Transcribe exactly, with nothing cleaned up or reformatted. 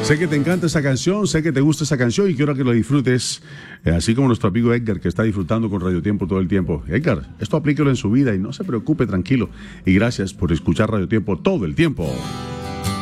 Sé que te encanta esa canción, sé que te gusta esa canción y quiero que lo disfrutes, eh, así como nuestro amigo Edgar, que está disfrutando con Radio Tiempo todo el tiempo. Edgar, esto aplíquelo en su vida y no se preocupe, tranquilo. Y gracias por escuchar Radio Tiempo todo el tiempo.